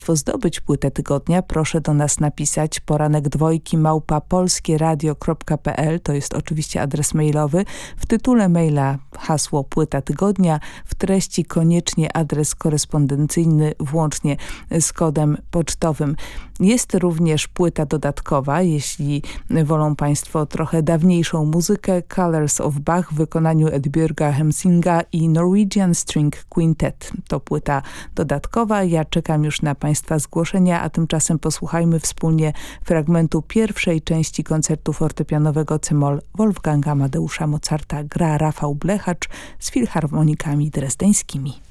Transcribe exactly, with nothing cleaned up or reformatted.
zdobyć płytę tygodnia, proszę do nas napisać poranek dwojki małpa polskieradio kropka p l, to jest oczywiście adres mailowy. W tytule maila hasło płyta tygodnia, w treści koniecznie adres korespondencyjny włącznie z kodem pocztowym. Jest również płyta dodatkowa, jeśli wolą Państwo trochę dawniejszą muzykę, Colors of Bach w wykonaniu Edbjörga Hemsinga i Norwegian String Quintet. To płyta dodatkowa. Ja czekam już na Państwa zgłoszenia, a tymczasem posłuchajmy wspólnie fragmentu pierwszej części koncertu fortepianowego C-moll Wolfganga Amadeusza Mozarta. Gra Rafał Blechacz z filharmonikami drezdeńskimi.